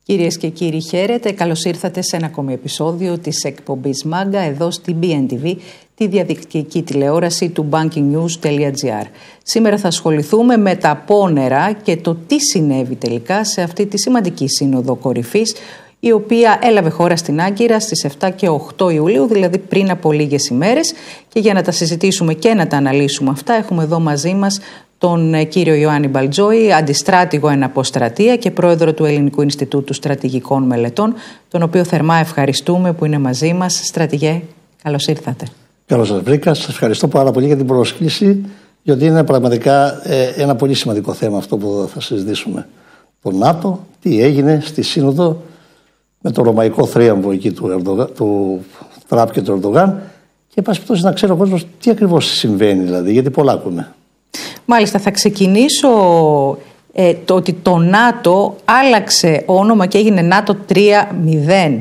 Κυρίες και κύριοι, χαίρετε. Καλώς ήρθατε σε ένα ακόμη επεισόδιο της εκπομπής Μάγκα εδώ στην BNTV, τη διαδικτυακή τηλεόραση του bankingnews.gr. Σήμερα θα ασχοληθούμε με τα πόνερα και το τι συνέβη τελικά σε αυτή τη σημαντική σύνοδο κορυφής, η οποία έλαβε χώρα στην Άγκυρα στις 7 και 8 Ιουλίου, δηλαδή πριν από λίγες ημέρες. Και για να τα συζητήσουμε και να τα αναλύσουμε αυτά, έχουμε εδώ μαζί μας τον κύριο Ιωάννη Μπαλτζόη, αντιστράτηγο εν αποστρατεία και πρόεδρο του Ελληνικού Ινστιτούτου Στρατηγικών Μελετών, τον οποίο θερμά ευχαριστούμε που είναι μαζί μας. Στρατηγέ, καλώς ήρθατε. Καλώς σας βρήκα. Σας ευχαριστώ πάρα πολύ για την πρόσκληση, γιατί είναι πραγματικά ένα πολύ σημαντικό θέμα αυτό που θα συζητήσουμε. Το ΝΑΤΟ, τι έγινε στη Σύνοδο με το ρωμαϊκό θρίαμβο εκεί του Τραμπ και του Ερντογάν, και εν πάση περιπτώσει να ξέρει ο κόσμος τι ακριβώς συμβαίνει, δηλαδή, γιατί πολλά ακούμε. Μάλιστα, θα ξεκινήσω το ότι το ΝΑΤΟ άλλαξε όνομα και έγινε ΝΑΤΟ 3.0.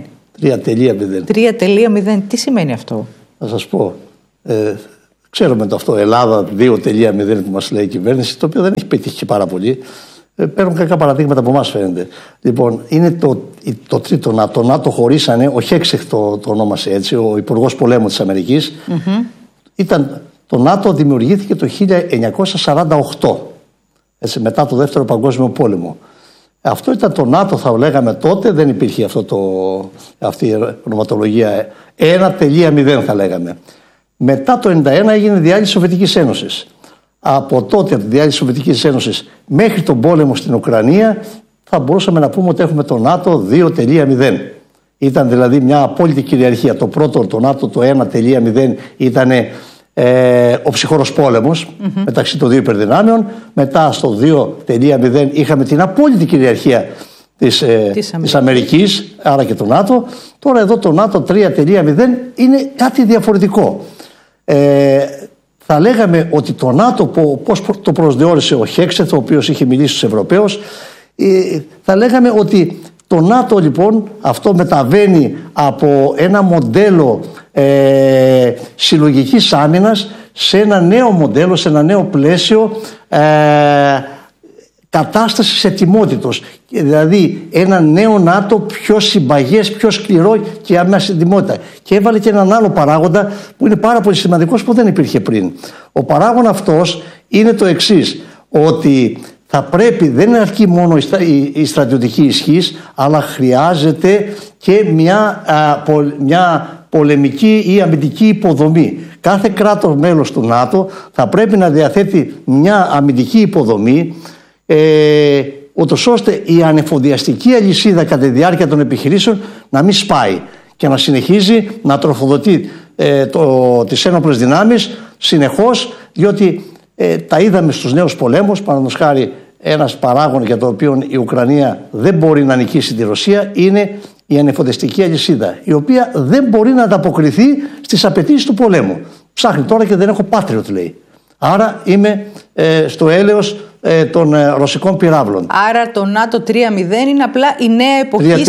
3.0. Τι σημαίνει αυτό? Θα σας πω. Ξέρουμε το αυτό, Ελλάδα 2.0 που μας λέει η κυβέρνση, το οποίο δεν έχει πετύχει και πάρα πολύ. Παίρνουν κακά παραδείγματα από εμάς, φαίνεται. Λοιπόν, είναι το τρίτο ΝΑΤΟ. Το ΝΑΤΟ χωρίσανε, ο Χέξεχ το ονόμασε έτσι, ο Υπουργός Πολέμου της Αμερικής. Το ΝΑΤΟ δημιουργήθηκε το 1948, έτσι, μετά το Δεύτερο Παγκόσμιο Πόλεμο. Αυτό ήταν το ΝΑΤΟ, θα λέγαμε τότε, δεν υπήρχε αυτή η ονοματολογία. 1.0 θα λέγαμε. Μετά το 1991 έγινε διάλυση της Σοβιετικής Ένωσης. Από τότε, από τη διάλυση της Σοβιετικής Ένωσης μέχρι τον πόλεμο στην Ουκρανία, θα μπορούσαμε να πούμε ότι έχουμε το ΝΑΤΟ 2.0. Ήταν δηλαδή μια απόλυτη κυριαρχία. Το πρώτο, το ΝΑΤΟ, το 1.0 ήταν ο ψυχρός πόλεμος μεταξύ των δύο υπερδυνάμεων. Μετά στο 2.0 είχαμε την απόλυτη κυριαρχία της Αμερικής, άρα και το ΝΑΤΟ. Τώρα εδώ το ΝΑΤΟ 3.0 είναι κάτι διαφορετικό. Θα λέγαμε ότι το ΝΑΤΟ, πώς το προσδιορίσε ο Χέξεθ, ο οποίος είχε μιλήσει στους Ευρωπαίους, θα λέγαμε ότι το ΝΑΤΟ λοιπόν αυτό μεταβαίνει από ένα μοντέλο συλλογικής άμυνας σε ένα νέο μοντέλο, σε ένα νέο πλαίσιο κατάστασης ετοιμότητος. Δηλαδή ένα νέο ΝΑΤΟ πιο συμπαγές, πιο σκληρό και άμεσα ετοιμότητα. Και έβαλε και έναν άλλο παράγοντα που είναι πάρα πολύ σημαντικός, που δεν υπήρχε πριν. Ο παράγον αυτός είναι το εξής, ότι θα πρέπει, δεν αρκεί μόνο η στρατιωτική ισχύς, αλλά χρειάζεται και μια πολεμική ή αμυντική υποδομή. Κάθε κράτος μέλος του ΝΑΤΟ θα πρέπει να διαθέτει μια αμυντική υποδομή, ούτως ώστε η ανεφοδιαστική αλυσίδα κατά τη διάρκεια των επιχειρήσεων να μην σπάει και να συνεχίζει να τροφοδοτεί τις ένοπλες δυνάμεις συνεχώς, διότι τα είδαμε στους νέους πολέμους. Παραδείγματος χάρη, ένας παράγων για το οποίο η Ουκρανία δεν μπορεί να νικήσει τη Ρωσία είναι η ανεφοδιαστική αλυσίδα, η οποία δεν μπορεί να ανταποκριθεί στις απαιτήσεις του πολέμου. Ψάχνει τώρα και δεν έχω Patriot, λέει. Άρα είμαι στο έλεος των ρωσικών πυράβλων. Άρα το ΝΑΤΟ 3.0 είναι απλά η νέα εποχή.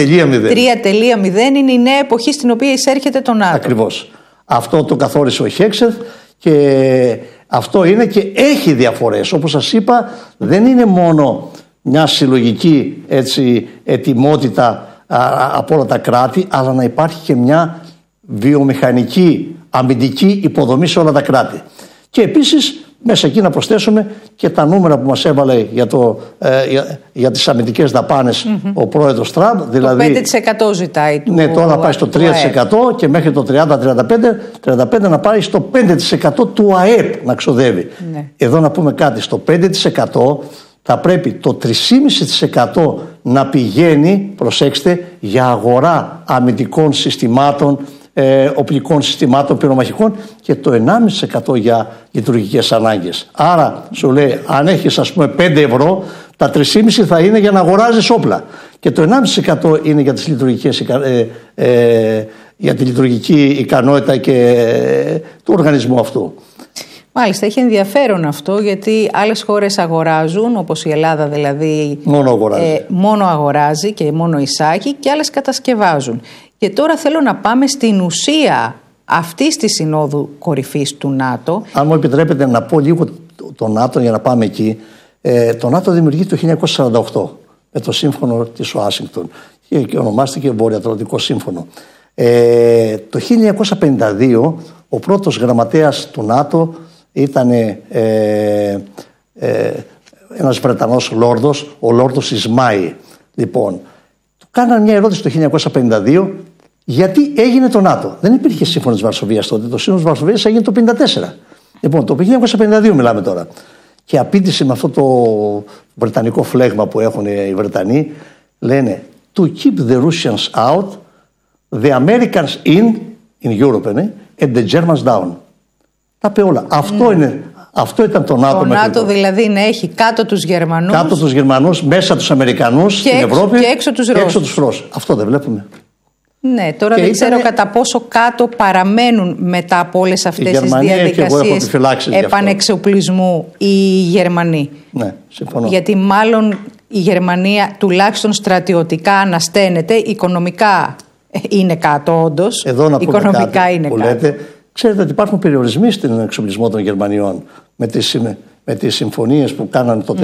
3.0 είναι η νέα εποχή στην οποία εισέρχεται το ΝΑΤΟ. Ακριβώς. Αυτό το καθόρισε ο Χέξεθ και αυτό είναι, και έχει διαφορές. Όπως σας είπα, δεν είναι μόνο μια συλλογική ετοιμότητα από όλα τα κράτη, αλλά να υπάρχει και μια βιομηχανική αμυντική υποδομή σε όλα τα κράτη. Και επίσης μέσα εκεί να προσθέσουμε και τα νούμερα που μας έβαλε για τις αμυντικές δαπάνες ο πρόεδρος Τραμπ. Δηλαδή, το 5% ζητάει του. Ναι, τώρα να πάει στο 3% και μέχρι το 30-35% να πάει στο 5% του ΑΕΠ να ξοδεύει. Ναι. Εδώ να πούμε κάτι, στο 5% θα πρέπει το 3,5% να πηγαίνει, προσέξτε, για αγορά αμυντικών συστημάτων, οπλικών συστημάτων, πυρομαχικών, και το 1,5% για λειτουργικές ανάγκες. Άρα σου λέει, αν έχεις ας πούμε 5 ευρώ, τα 3,5 θα είναι για να αγοράζεις όπλα και το 1,5% είναι για τις λειτουργικές, για τη λειτουργική ικανότητα και του οργανισμού αυτού. Μάλιστα, έχει ενδιαφέρον αυτό, γιατί άλλες χώρες αγοράζουν, όπως η Ελλάδα δηλαδή, μόνο αγοράζει και μόνο εισάγει, και άλλες κατασκευάζουν. Και τώρα θέλω να πάμε στην ουσία αυτής της Συνόδου Κορυφής του ΝΑΤΟ. Αν μου επιτρέπετε να πω λίγο το ΝΑΤΟ για να πάμε εκεί. Το ΝΑΤΟ δημιουργήθηκε το 1948 με το σύμφωνο της Ουάσιγκτον. και ονομάστηκε Βορειοατλαντικό Σύμφωνο. Το 1952 ο πρώτος γραμματέας του ΝΑΤΟ ήταν ένας Βρετανός λόρδος, ο Λόρδος Ισμάη. Λοιπόν, του κάνανε μια ερώτηση το 1952 γιατί έγινε το ΝΑΤΟ. Δεν υπήρχε σύμφωνο της Βαρσοβίας τότε. Το σύμφωνο της Βαρσοβίας έγινε το 1954. Λοιπόν, το 1952 μιλάμε τώρα. Και απήντησε με αυτό το βρετανικό φλέγμα που έχουν οι Βρετανοί, λένε to keep the Russians out, the Americans in Europe, and the Germans down. Τα είπε όλα. Αυτό ήταν το ΝΑΤΟ. Το ΝΑΤΟ δηλαδή να έχει κάτω τους Γερμανούς. Κάτω τους Γερμανούς, μέσα τους Αμερικανούς στην Ευρώπη. Και έξω τους Ρώσους. Αυτό δεν βλέπουμε. Ναι, τώρα δεν ξέρω κατά πόσο κάτω παραμένουν μετά από όλες αυτές τις διαδικασίες επανεξοπλισμού οι Γερμανοί. Ναι, συμφωνώ. Γιατί μάλλον η Γερμανία τουλάχιστον στρατιωτικά ανασταίνεται, οικονομικά είναι κάτω όντως. Εδώ να πούμε οικονομικά κάτι είναι που κάτω. Λέτε, ξέρετε ότι υπάρχουν περιορισμοί στην εξοπλισμό των Γερμανιών με τις συμφωνίες που κάνανε τότε.